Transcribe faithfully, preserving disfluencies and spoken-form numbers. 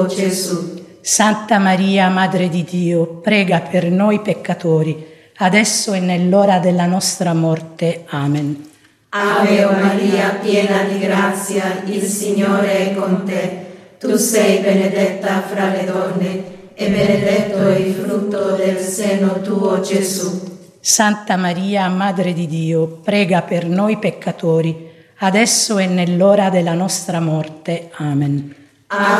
tuo, Gesù. Santa Maria, Madre di Dio, prega per noi peccatori, adesso e nell'ora della nostra morte. Amen. Ave Maria, piena di grazia, il Signore è con te. Tu sei benedetta fra le donne, e benedetto è il frutto del seno tuo, Gesù. Santa Maria, Madre di Dio, prega per noi peccatori, adesso e nell'ora della nostra morte. Amen. Ave